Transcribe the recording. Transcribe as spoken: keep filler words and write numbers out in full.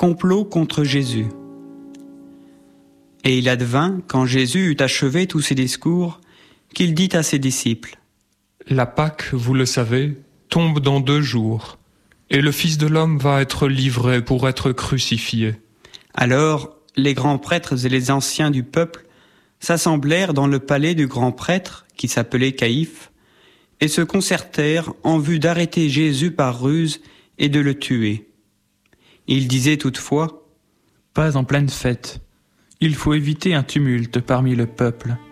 complot contre Jésus. Et il advint, quand Jésus eut achevé tous ses discours, qu'il dit à ses disciples : La Pâque, vous le savez, tombe dans deux jours, et le Fils de l'homme va être livré pour être crucifié. Alors les grands prêtres et les anciens du peuple s'assemblèrent dans le palais du grand prêtre, qui s'appelait Caïphe, et se concertèrent en vue d'arrêter Jésus par ruse et de le tuer. Ils disaient toutefois : Pas en pleine fête. Il faut éviter un tumulte parmi le peuple.